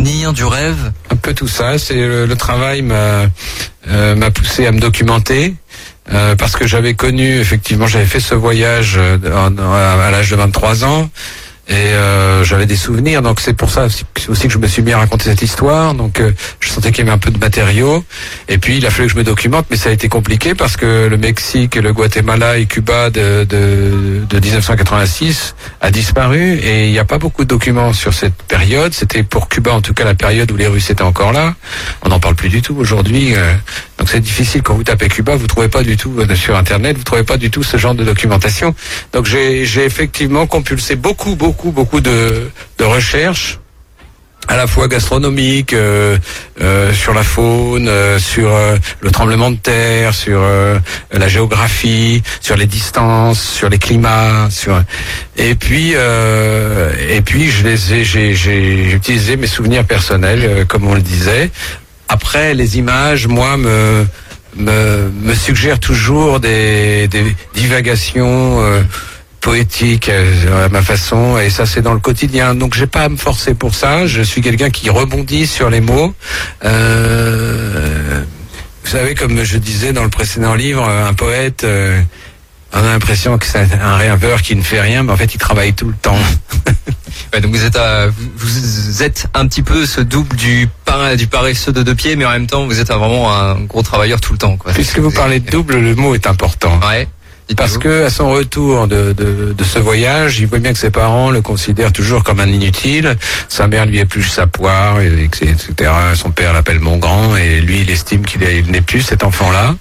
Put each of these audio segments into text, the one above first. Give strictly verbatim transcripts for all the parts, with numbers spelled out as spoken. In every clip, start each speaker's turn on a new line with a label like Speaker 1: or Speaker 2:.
Speaker 1: souvenirs, du rêve?
Speaker 2: Un peu tout ça. C'est le, le travail m'a euh, m'a poussé à me documenter. Euh, parce que j'avais connu, effectivement, j'avais fait ce voyage euh, en, à, à l'âge de vingt-trois ans. Et euh, j'avais des souvenirs, donc c'est pour ça aussi que je me suis mis à raconter cette histoire. Donc euh, je sentais qu'il y avait un peu de matériaux. Et puis il a fallu que je me documente, mais ça a été compliqué parce que le Mexique, le Guatemala et Cuba de, de, de dix-neuf cent quatre-vingt-six a disparu. Et il n'y a pas beaucoup de documents sur cette période. C'était pour Cuba en tout cas la période où les Russes étaient encore là. On n'en parle plus du tout aujourd'hui. Euh, donc c'est difficile quand vous tapez Cuba, vous trouvez pas du tout euh, sur Internet, vous trouvez pas du tout ce genre de documentation. Donc j'ai, j'ai effectivement compulsé beaucoup, beaucoup beaucoup beaucoup de de recherches à la fois gastronomiques euh, euh, sur la faune, euh, sur euh, le tremblement de terre, sur euh, la géographie, sur les distances, sur les climats, sur et puis euh, et puis je les ai j'ai j'ai utilisé mes souvenirs personnels euh, comme on le disait. Après les images, moi me me me suggèrent toujours des des divagations euh, poétique à ma façon, et ça c'est dans le quotidien, donc j'ai pas à me forcer pour ça. Je suis quelqu'un qui rebondit sur les mots. Euh, vous savez, comme je disais dans le précédent livre, un poète, euh, on a l'impression que c'est un rêveur qui ne fait rien, mais en fait il travaille tout le temps.
Speaker 1: Ouais, donc vous êtes, à, vous êtes un petit peu ce double du, par, du paresseux de deux pieds, mais en même temps vous êtes vraiment un gros travailleur tout le temps, quoi.
Speaker 2: Puisque vous parlez de double, le mot est important.
Speaker 1: Ouais.
Speaker 2: Parce que à son retour de, de, de ce voyage, il voit bien que ses parents le considèrent toujours comme un inutile. Sa mère lui épluche sa poire, et cetera. Son père l'appelle mon grand, et lui il estime qu'il n'est plus cet enfant-là.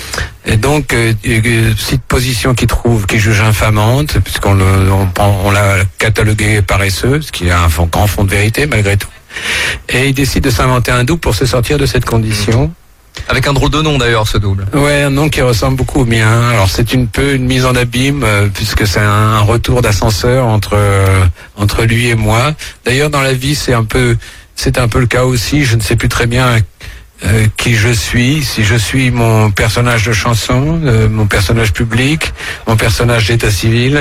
Speaker 2: Et donc, euh, cette position qu'il trouve, qu'il juge infamante, puisqu'on le, on, on l'a catalogué paresseux, ce qui a un fond, grand fond de vérité malgré tout. Et il décide de s'inventer un double pour se sortir de cette condition.
Speaker 1: Avec un drôle de nom d'ailleurs, ce double.
Speaker 2: Ouais, un nom qui ressemble beaucoup au mien. Alors c'est une peu une mise en abîme euh, puisque c'est un, un retour d'ascenseur entre euh, entre lui et moi. D'ailleurs dans la vie c'est un peu c'est un peu le cas aussi. Je ne sais plus très bien euh, qui je suis. Si je suis mon personnage de chanson, euh, mon personnage public, mon personnage d'état civil.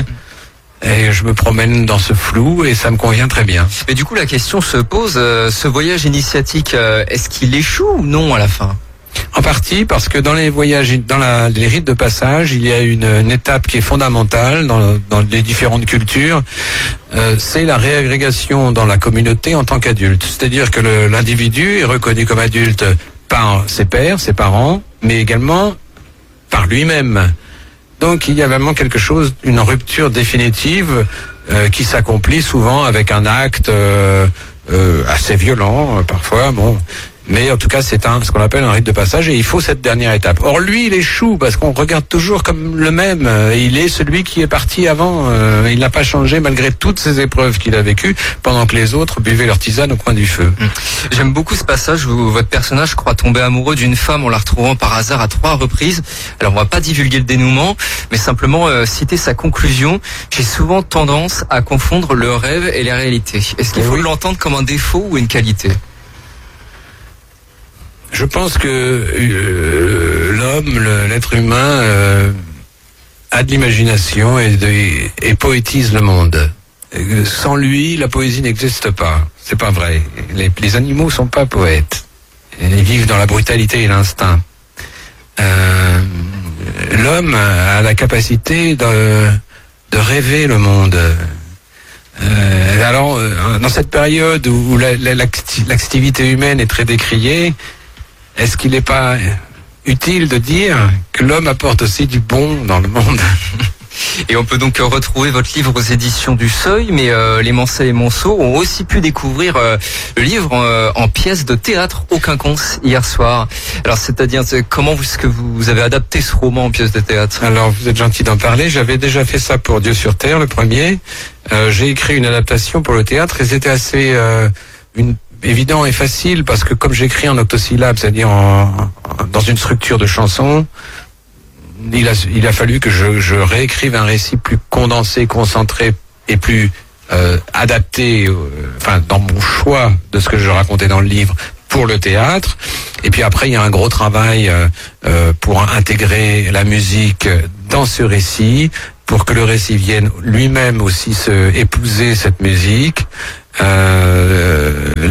Speaker 2: Et je me promène dans ce flou et ça me convient très bien.
Speaker 1: Mais du coup la question se pose, euh, ce voyage initiatique, euh, est-ce qu'il échoue ou non à la fin ?
Speaker 2: En partie parce que dans les voyages, dans la, les rites de passage, il y a une, une étape qui est fondamentale dans, dans les différentes cultures. Euh, c'est la réagrégation dans la communauté en tant qu'adulte. C'est-à-dire que le, l'individu est reconnu comme adulte par ses pères, ses parents, mais également par lui-même. Donc il y a vraiment quelque chose, une rupture définitive euh, qui s'accomplit souvent avec un acte euh, euh, assez violent euh, parfois. Bon. Mais en tout cas, c'est un, ce qu'on appelle un rite de passage, et il faut cette dernière étape. Or, lui, il échoue, parce qu'on regarde toujours comme le même. Il est celui qui est parti avant. Il n'a pas changé malgré toutes ces épreuves qu'il a vécues, pendant que les autres buvaient leur tisane au coin du feu.
Speaker 1: J'aime beaucoup ce passage où votre personnage croit tomber amoureux d'une femme en la retrouvant par hasard à trois reprises. Alors, on va pas divulguer le dénouement, mais simplement euh, citer sa conclusion. J'ai souvent tendance à confondre le rêve et la réalité. Est-ce qu'il faut oui. l'entendre comme un défaut ou une qualité ?
Speaker 2: Je pense que euh, l'homme, le, l'être humain, euh, a de l'imagination et, de, et poétise le monde. Et sans lui, la poésie n'existe pas. C'est pas vrai. Les, les animaux sont pas poètes. Ils vivent dans la brutalité et l'instinct. Euh, l'homme a la capacité de, de rêver le monde. Euh, alors, dans cette période où la, la, l'activité humaine est très décriée, est-ce qu'il n'est pas utile de dire que l'homme apporte aussi du bon dans le monde ?
Speaker 1: Et on peut donc retrouver votre livre aux éditions du Seuil, mais euh, les Mancey et Monceau ont aussi pu découvrir euh, le livre euh, en pièce de théâtre au Quinconce hier soir. Alors c'est-à-dire, c'est, comment est-ce que vous avez adapté ce roman en pièce de théâtre ?
Speaker 2: Alors vous êtes gentil d'en parler, j'avais déjà fait ça pour Dieu sur Terre, le premier. Euh, j'ai écrit une adaptation pour le théâtre et c'était assez... Euh, une évident et facile parce que comme j'écris en octosyllabes, c'est-à-dire en, en, dans une structure de chanson, il a, il a fallu que je, je réécrive un récit plus condensé, concentré et plus euh, adapté, euh, enfin dans mon choix de ce que je racontais dans le livre pour le théâtre. Et puis après, il y a un gros travail euh, euh, pour intégrer la musique dans ce récit, pour que le récit vienne lui-même aussi se épouser cette musique. Euh, la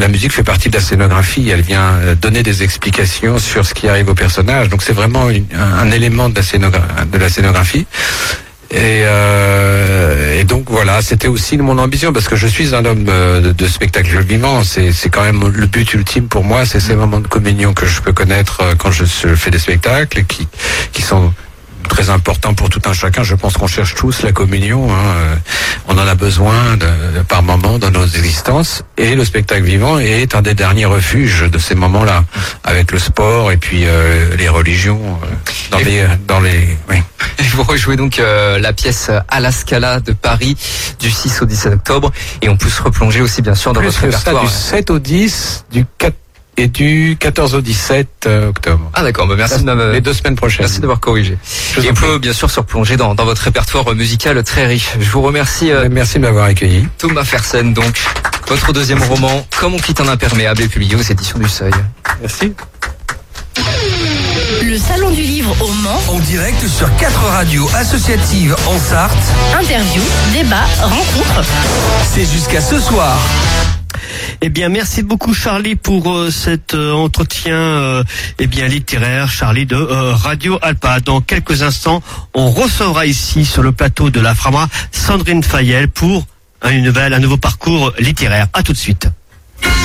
Speaker 2: la musique fait partie de la scénographie. Elle vient donner des explications sur ce qui arrive au personnage. Donc c'est vraiment une, un, un élément de la, scénogra- de la scénographie. Et, euh, et donc voilà, c'était aussi mon ambition, parce que je suis un homme de, de spectacle vivant. C'est, c'est quand même le but ultime pour moi. C'est ces moments de communion que je peux connaître quand je fais des spectacles, qui, qui sont très important pour tout un chacun. Je pense qu'on cherche tous la communion. Hein. On en a besoin de, de, par moment dans nos existences. Et le spectacle vivant est un des derniers refuges de ces moments-là, avec le sport et puis euh, les religions euh, dans, les, vous, dans les. Oui.
Speaker 1: Et vous rejouez donc euh, la pièce à la Scala de Paris du six au dix-sept octobre, et on peut se replonger aussi bien sûr dans
Speaker 2: Plus
Speaker 1: votre
Speaker 2: que
Speaker 1: répertoire.
Speaker 2: Ça, du sept au dix, du quatre et du quatorze au dix-sept octobre.
Speaker 1: Ah d'accord, bah merci de
Speaker 2: m'avoir... Les deux semaines prochaines.
Speaker 1: Merci d'avoir corrigé. Et on peut bien sûr se replonger dans, dans votre répertoire musical très riche. Je vous remercie. Euh,
Speaker 2: merci de m'avoir accueilli.
Speaker 1: Thomas Fersen, donc, votre deuxième roman, Comme on quitte un imperméable, est publié aux éditions du Seuil.
Speaker 2: Merci.
Speaker 3: Le Salon du Livre au Mans.
Speaker 4: En direct sur quatre radios associatives en Sarthe.
Speaker 3: Interview, débat, rencontre.
Speaker 4: C'est jusqu'à ce soir.
Speaker 5: Eh bien, merci beaucoup Charlie pour euh, cet euh, entretien euh, eh bien littéraire, Charlie de euh, Radio Alpa. Dans quelques instants, on recevra ici sur le plateau de la Frama Sandrine Fayel pour une nouvelle, un nouveau parcours littéraire. À tout de suite.